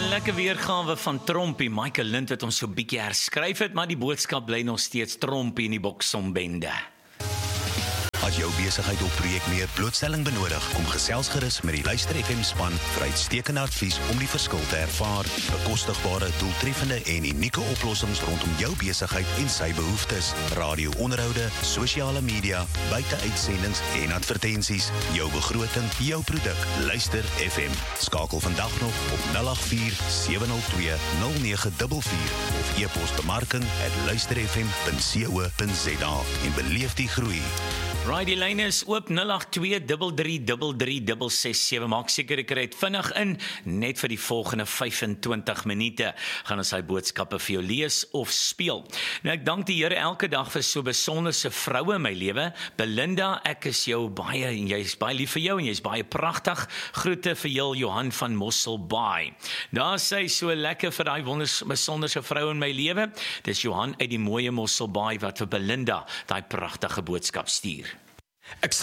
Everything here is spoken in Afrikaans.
lekker weergawe van Trompie. Michael Lind het ons so 'n bietjie herskryf het, maar die boodskap bly nog steeds Trompie in die Boksombende. As jou besigheid of projek meer blootstelling benodig, kom gesels gerus met die Luister FM span vir uitstekende advies om die verskil te ervaar. Bekostigbare, doeltreffende en unieke oplossings rondom jou besigheid en sy behoeftes. Radio-onderhoude, sosiale media, buiteuitsendings en advertensies. Jou begroting, jou produk. Luister FM. Skakel vandag nog op 084-702-0944 of e-pos bemarking@luisterfm.co.za en beleef die groei. Right, die lyn is oop 082333367. Maak seker ek kry dit vinnig in, net vir die volgende 25 minute. Gaan ons sy boodskappe vir jou lees of speel. Nou ek dank die Here elke dag vir so besonderse vroue in my lewe. Belinda, ek is jou baie en jy's baie lief vir jou en jy's baie pragtig. Groete vir jou Johan van Mosselbaai. Daar sê so lekker vir daai besonderse vrou in my lewe. Dis Johan uit die mooie Mosselbaai wat vir Belinda daai pragtige boodskap stuur.